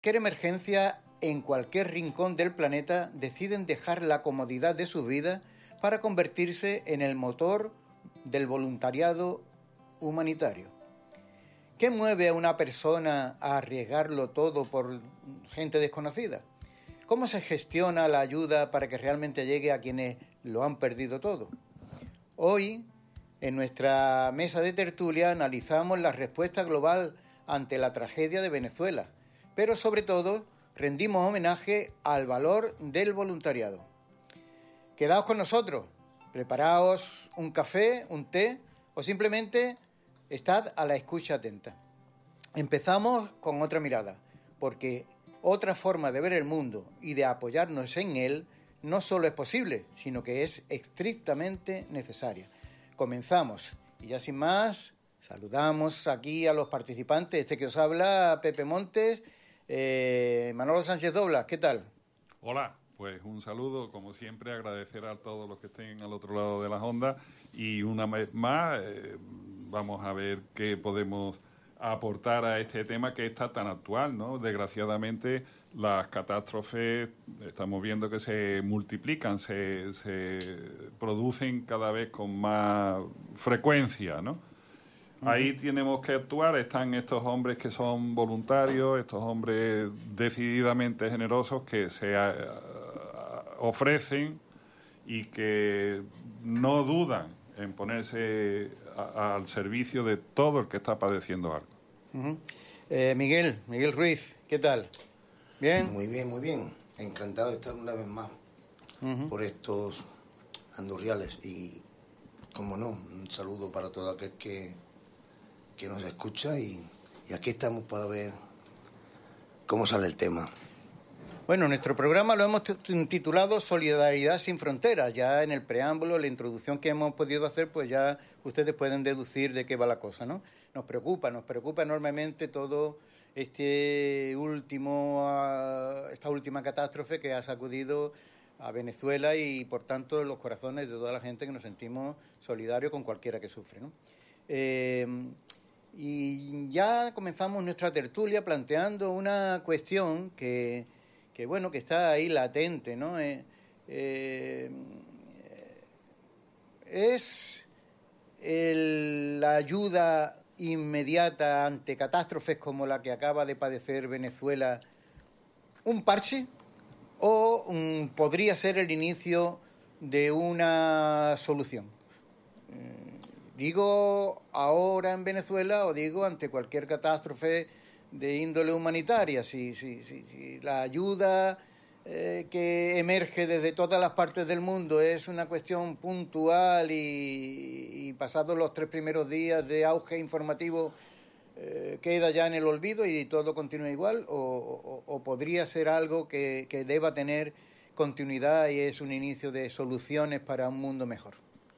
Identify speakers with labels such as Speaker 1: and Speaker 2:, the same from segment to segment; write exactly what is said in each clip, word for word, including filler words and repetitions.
Speaker 1: cualquier emergencia en cualquier rincón del planeta deciden dejar la comodidad de sus vidas para convertirse en el motor del voluntariado humanitario. ¿Qué mueve a una persona a arriesgarlo todo por gente desconocida? ¿Cómo se gestiona la ayuda para que realmente llegue a quienes lo han perdido todo? Hoy, en nuestra mesa de tertulia, analizamos la respuesta global ante la tragedia de Venezuela, pero sobre todo rendimos homenaje al valor del voluntariado. Quedaos con nosotros, preparaos un café, un té o simplemente estad a la escucha atenta. Empezamos con otra mirada, porque otra forma de ver el mundo y de apoyarnos en él no solo es posible, sino que es estrictamente necesaria. Comenzamos y ya sin más, saludamos aquí a los participantes. Este que os habla, Pepe Montes, eh, Manolo Sánchez Doblas, ¿qué tal?
Speaker 2: Hola, pues un saludo, como siempre, agradecer a todos los que estén al otro lado de las ondas y una vez más eh, vamos a ver qué podemos aportar a este tema que está tan actual, ¿no? Desgraciadamente las catástrofes estamos viendo que se multiplican, se, se producen cada vez con más frecuencia, ¿no? Uh-huh. Ahí tenemos que actuar, están estos hombres que son voluntarios, estos hombres decididamente generosos que se uh, ofrecen y que no dudan en ponerse a, al servicio de todo el que está padeciendo algo.
Speaker 1: Uh-huh. eh, Miguel, Miguel Ruiz, ¿qué tal? ¿Bien?
Speaker 3: Muy bien, muy bien. Encantado de estar una vez más uh-huh. por estos andurriales y, como no, un saludo para todo aquel que, que nos escucha y, y aquí estamos para ver cómo sale el tema.
Speaker 1: Bueno, nuestro programa lo hemos titulado Solidaridad sin Fronteras. Ya en el preámbulo, la introducción que hemos podido hacer, pues ya ustedes pueden deducir de qué va la cosa, ¿no? Nos preocupa, nos preocupa enormemente todo este último, esta última catástrofe que ha sacudido a Venezuela y, por tanto, los corazones de toda la gente que nos sentimos solidarios con cualquiera que sufre, ¿no? Eh, y ya comenzamos nuestra tertulia planteando una cuestión que... que bueno, que está ahí latente, ¿no? Eh, eh, ¿Es el, la ayuda inmediata ante catástrofes como la que acaba de padecer Venezuela un parche o um, podría ser el inicio de una solución? Eh, digo ahora en Venezuela o digo ante cualquier catástrofe de índole humanitaria, si, si, si, si la ayuda eh, que emerge desde todas las partes del mundo es una cuestión puntual y, y pasados los tres primeros días de auge informativo eh, queda ya en el olvido y todo continúa igual, o, o, o podría ser algo que, que deba tener continuidad y es un inicio de soluciones para un mundo mejor.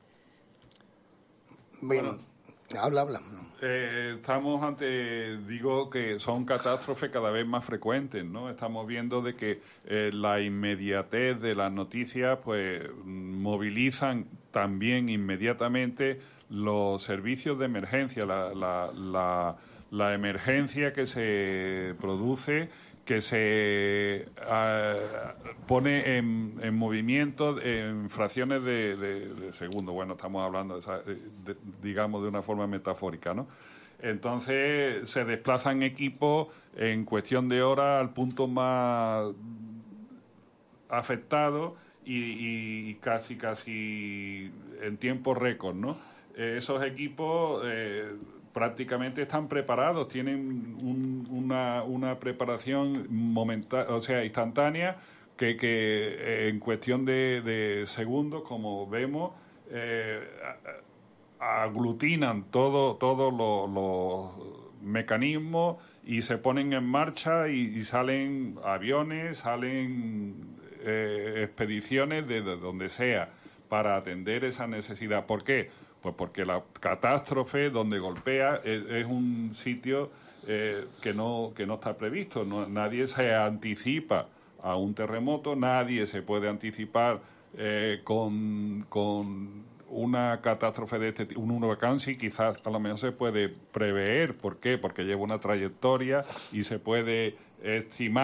Speaker 3: Bien.
Speaker 2: Bueno.
Speaker 3: Habla, habla.
Speaker 2: Eh, estamos ante, digo que son catástrofes cada vez más frecuentes, ¿no? Estamos viendo de que eh, la inmediatez de las noticias pues movilizan también inmediatamente los servicios de emergencia, la, la, la, la emergencia que se produce, que se uh, pone en, en movimiento en fracciones de, de, de segundo. Bueno, estamos hablando, de, de, digamos, de una forma metafórica, ¿no? Entonces se desplazan equipos en cuestión de horas al punto más afectado y, y casi, casi en tiempo récord, ¿no? Eh, esos equipos... Eh, prácticamente están preparados, tienen un, una, una preparación momentánea, o sea, instantánea, que, que en cuestión de, de segundos, como vemos, eh, aglutinan todos todo los lo mecanismos y se ponen en marcha y, y salen aviones, salen eh, expediciones de, de donde sea para atender esa necesidad. ¿Por qué? Pues porque la catástrofe donde golpea es, es un sitio eh, que no que no está previsto. No, nadie se anticipa a un terremoto, nadie se puede anticipar eh, con, con una catástrofe de este tipo, un huracán, sí, quizás a lo mejor se puede prever. ¿Por qué? Porque lleva una trayectoria y se puede estimar